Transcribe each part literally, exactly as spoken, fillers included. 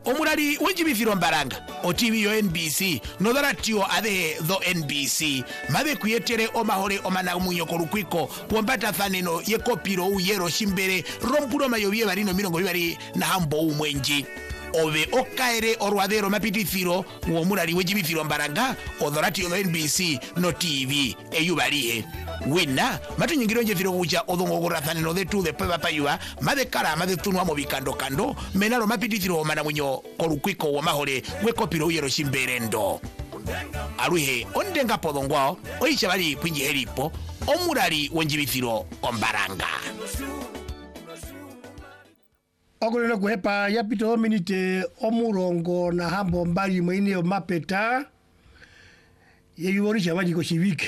omulali wenjibithiro mbaranga o T V yo N B C notharatio athe tho N B C mabe kuyetere omahore omanamunyo kolukwiko kwambatathaneno yekopiro uyero shimbere rompulo mayobie barino mirongo ibari na hambo umwenji obe okaere orwadero mapitithiro omulali wenjibithiro mbaranga otharatio tho N B C no T V eyubalihe wina matunyingiro njethiro kucha odhongogorathaneno thetu the peba payua mathe kara mathe tunwa mo bikando kando menalo mapitithiro omanamunyo kolukwiko wamahore wekopiro uyero shimberendo aluhe ondenga podongwao oisha bali kwinji helipo omulali wenjibithiro ombaranga okulelo kuhepa yapito minute omurongo na hambo mbali mwine mapeta yeyuorisha bali koshivike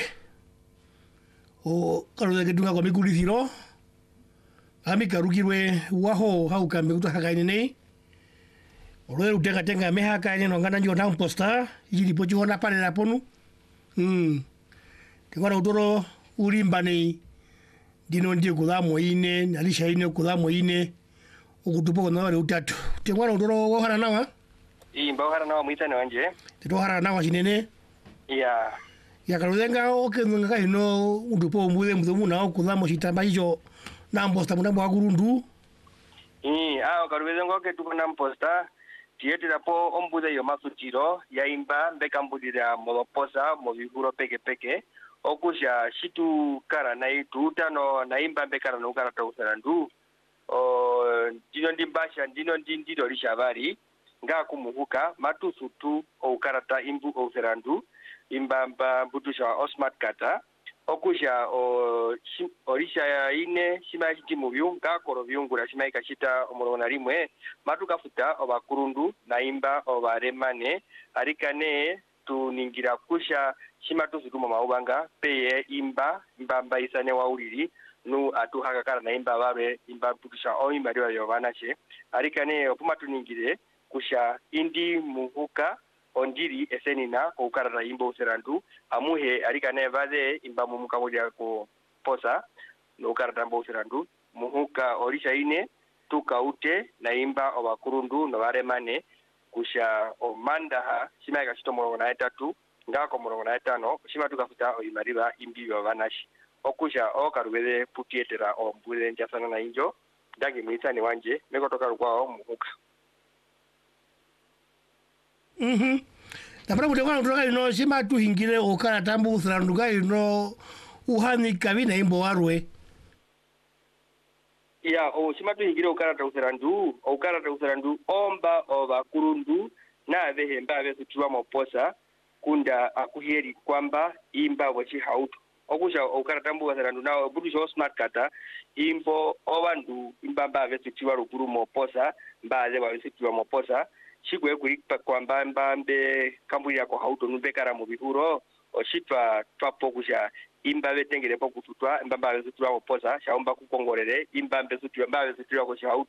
o kalode kedunga kwa mikulithiro ami karukirwe waho haukambe kutahakaine nei olwe uteka tenga mehakaine no ngana njo town posta yili pochi hona pale la ponu mm tekora utoro ulimba nei dino ndie kudamo ine nalisha ine kudamo ine okutupo na wale utatu tekora utoro wohara nawa i mbahara nawa muitane wanje tetohara nawa sinene ya ya kaludenga okenga kaino utupo mbude mudumuna okudamo shitamba hicho na mposta munambo agurundu i ah kaludenga ke tuko na mposta tietera po ombude yo masutiro ya imba mbeka mbudira moposa mo bihuro peke peke okusha shitu kara na itu tano na imba mbeka na ukara tausarandu o dino ndimbasha dino ndindiro lishabari nga kumuhuka matusutu o ukarata imbu o serandu imbamba butusha osmat kata okusha o shim, orisha ine shima shiti mubiu nga koro biungura shima ikashita omorona rimwe matukafuta obakurundu na imba obaremane arikane tuningira kusha shima tusutuma maubanga peye imba imbamba isane wauliri nu atuhaka kara na imba babe imba butusha o imba riwa yovanache arikane opuma tuningire kusha indi muhuka ondiri esenina ko ukarata imbo serandu amuhe arikane vade imba mumuka moja ko posa no ukarata mbo serandu muhuka orisha ine tukaute na imba obakurundu no baremane kusha o mandaha shima ka shitomo na etatu ngako morongo na etano shima tukafuta o imariba imbi bavanashi okusha o karubede putietera o mbude njasana na injo dangi muitani wanje meko toka rukwao muhuka mhm tapara kutekwana kutoka ino shima tuhingire okara tambu usaranduga ino uhani kabina imbo warwe ya o shima tuhingire okara ta usarandu okara ta usarandu omba oba kurundu na vehe mba vesu tuwa moposa kunda akuheri kwamba imba wachi hautu okusha okara tambu usarandu na budusho smart kata imbo obandu imba mba vesu tuwa rukuru moposa mba ze vesu tuwa moposa shigwe kuri kwamba mbambe kamburi yako hauto nubekara mu bihuro oshitwa twapokusha imba betengere po kututwa mbamba bezutwa opoza shaomba kukongorere imba bezutwa mba bezutwa ko shauto